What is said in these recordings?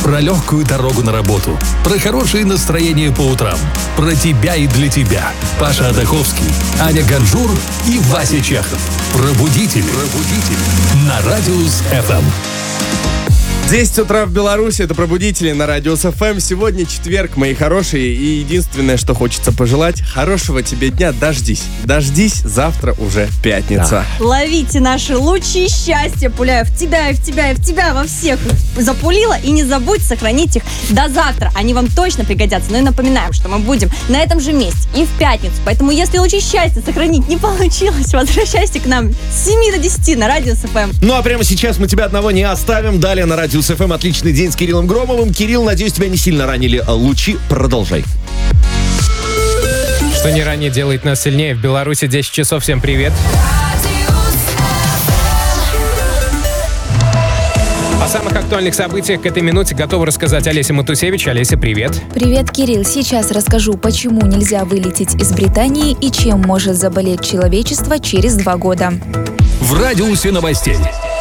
Про легкую дорогу на работу, про хорошее настроение по утрам, про тебя и для тебя. Паша Адаховский, Аня Ганжур и Вася Чехов. Пробудители. На Радиус ФМ. 10 утра в Беларуси, это «Пробудители» на Радиус ФМ. Сегодня четверг, мои хорошие, и единственное, что хочется пожелать, хорошего тебе дня. Дождись, завтра уже пятница. Да. Ловите наши лучи счастья, пуляю в тебя, и в тебя, и в тебя, во всех запулила. И не забудь сохранить их до завтра, они вам точно пригодятся. Ну и напоминаем, что мы будем на этом же месте и в пятницу. Поэтому если лучи счастья сохранить не получилось, возвращайся к нам с 7 до 10 на Радиус ФМ. Ну а прямо сейчас мы тебя одного не оставим. Далее на Радиус ФМ отличный день с Кириллом Громовым. Кирилл, надеюсь, тебя не сильно ранили лучи. Продолжай. Что не ранее делает нас сильнее. В Беларуси 10 часов. Всем привет. О самых актуальных событиях к этой минуте готова рассказать Олеся Матусевич. Олеся, привет. Привет, Кирилл. Сейчас расскажу, почему нельзя вылететь из Британии и чем может заболеть человечество через 2 года. В радиусе новостей.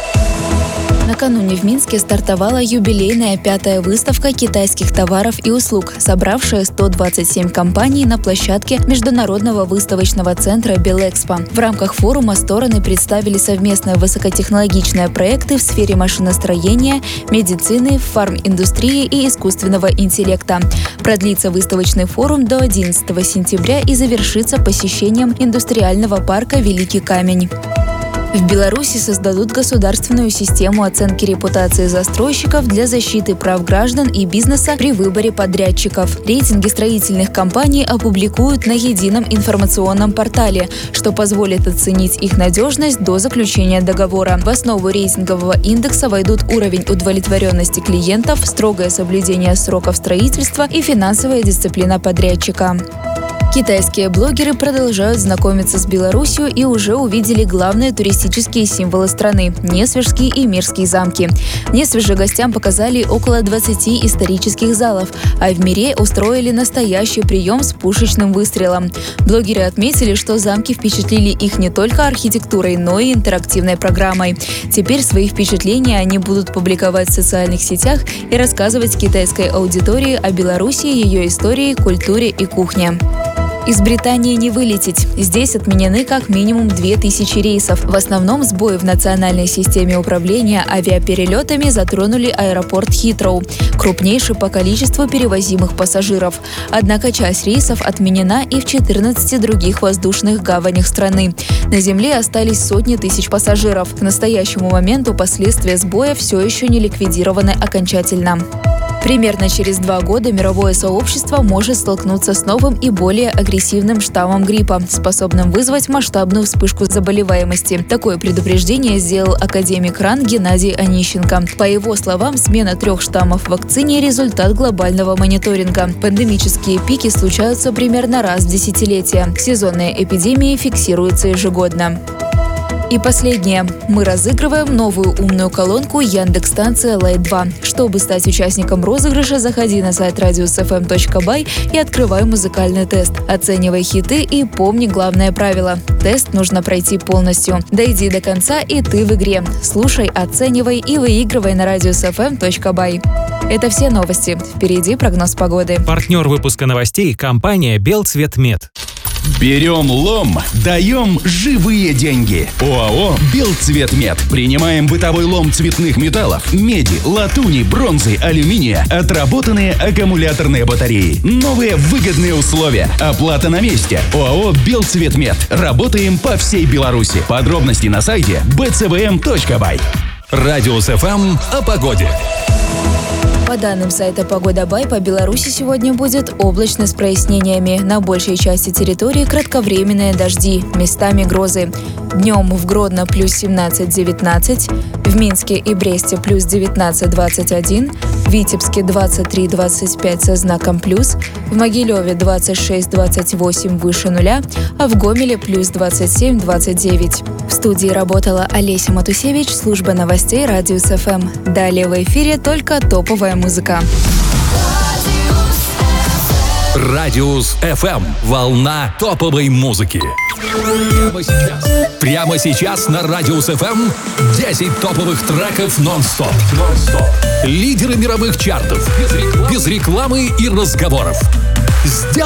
Накануне в Минске стартовала юбилейная 5-я выставка китайских товаров и услуг, собравшая 127 компаний на площадке Международного выставочного центра Белэкспо. В рамках форума стороны представили совместные высокотехнологичные проекты в сфере машиностроения, медицины, фарминдустрии и искусственного интеллекта. Продлится выставочный форум до 11 сентября и завершится посещением индустриального парка «Великий камень». В Беларуси создадут государственную систему оценки репутации застройщиков для защиты прав граждан и бизнеса при выборе подрядчиков. Рейтинги строительных компаний опубликуют на едином информационном портале, что позволит оценить их надежность до заключения договора. В основу рейтингового индекса войдут уровень удовлетворенности клиентов, строгое соблюдение сроков строительства и финансовая дисциплина подрядчика. Китайские блогеры продолжают знакомиться с Беларусью и уже увидели главные туристические символы страны – Несвежские и Мирские замки. В Несвеже гостям показали около 20 исторических залов, а в Мире устроили настоящий прием с пушечным выстрелом. Блогеры отметили, что замки впечатлили их не только архитектурой, но и интерактивной программой. Теперь свои впечатления они будут публиковать в социальных сетях и рассказывать китайской аудитории о Беларуси, ее истории, культуре и кухне. Из Британии не вылететь. Здесь отменены как минимум 2000 рейсов. В основном сбои в национальной системе управления авиаперелетами затронули аэропорт Хитроу, крупнейший по количеству перевозимых пассажиров. Однако часть рейсов отменена и в 14 других воздушных гаванях страны. На земле остались сотни тысяч пассажиров. К настоящему моменту последствия сбоя все еще не ликвидированы окончательно. Примерно через 2 года мировое сообщество может столкнуться с новым и более агрессивным штаммом гриппа, способным вызвать масштабную вспышку заболеваемости. Такое предупреждение сделал академик РАН Геннадий Онищенко. По его словам, смена 3 штаммов в вакцине – результат глобального мониторинга. Пандемические пики случаются примерно раз в десятилетие. Сезонные эпидемии фиксируются ежегодно. И последнее. Мы разыгрываем новую умную колонку Яндекс.Станция Lite 2. Чтобы стать участником розыгрыша, заходи на сайт radiusfm.by и открывай музыкальный тест. Оценивай хиты и помни главное правило. Тест нужно пройти полностью. Дойди до конца, и ты в игре. Слушай, оценивай и выигрывай на radiusfm.by. Это все новости. Впереди прогноз погоды. Партнер выпуска новостей – компания «Белцветмет». Берем лом, даем живые деньги. ОАО «Белцветмет». Принимаем бытовой лом цветных металлов, меди, латуни, бронзы, алюминия, отработанные аккумуляторные батареи. Новые выгодные условия. Оплата на месте. ОАО «Белцветмет». Работаем по всей Беларуси. Подробности на сайте bcvm.by. Радиус ФМ о погоде. По данным сайта «Погода.бай», по Беларуси сегодня будет облачно с прояснениями. На большей части территории кратковременные дожди, местами грозы. Днем в Гродно плюс 17-19, в Минске и Бресте плюс 19-21, в Витебске 23-25 со знаком плюс, в Могилеве 26-28 выше нуля, а в Гомеле плюс 27-29. В студии работала Олеся Матусевич, служба новостей Радиус ФМ. Далее в эфире только топовая музыка. Радиус FM. Волна топовой музыки. Прямо сейчас на Радиус FM 10 топовых треков нон-стоп. Лидеры мировых чартов. Без рекламы и разговоров. Сделай